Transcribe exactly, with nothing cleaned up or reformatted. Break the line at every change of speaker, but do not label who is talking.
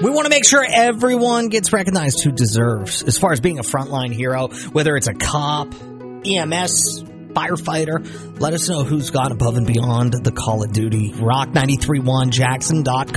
We want to make sure everyone gets recognized who deserves, as far as being a frontline hero, whether it's a cop, E M S, firefighter. Let us know who's gone above and beyond the call of duty. rock nine three one jackson dot com.